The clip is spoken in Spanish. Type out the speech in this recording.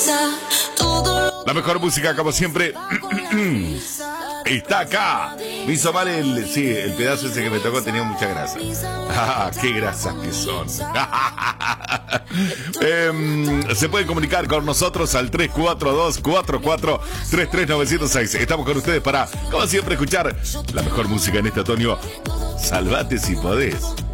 La mejor música, como siempre, está acá. Me hizo mal el pedazo ese que me tocó, tenía mucha grasa. Ah, qué grasas que son. Se pueden comunicar con nosotros al 342-44-33906. Estamos con ustedes para, como siempre, escuchar la mejor música en este otoño. Salvate si podés.